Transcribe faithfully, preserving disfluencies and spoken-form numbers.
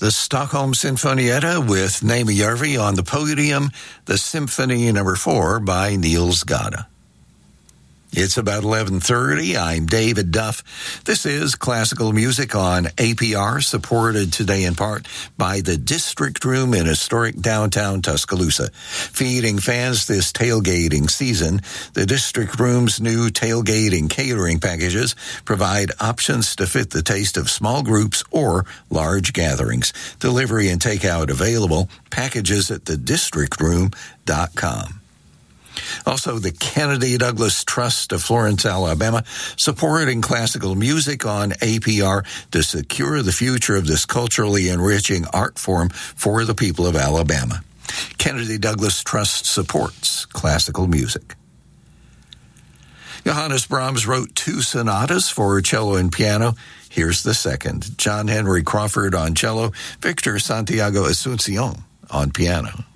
The Stockholm Sinfonietta with Naomi Järvi on the podium, the Symphony Number Four by Niels Gade. It's about eleven thirty. I'm David Duff. This is Classical Music on A P R, supported today in part by the District Room in historic downtown Tuscaloosa. Feeding fans this tailgating season, the District Room's new tailgating catering packages provide options to fit the taste of small groups or large gatherings. Delivery and takeout available. Packages at the district room dot com. Also, the Kennedy Douglas Trust of Florence, Alabama, supporting classical music on A P R to secure the future of this culturally enriching art form for the people of Alabama. Kennedy Douglas Trust supports classical music. Johannes Brahms wrote two sonatas for cello and piano. Here's the second. John Henry Crawford on cello, Victor Santiago Asuncion on piano.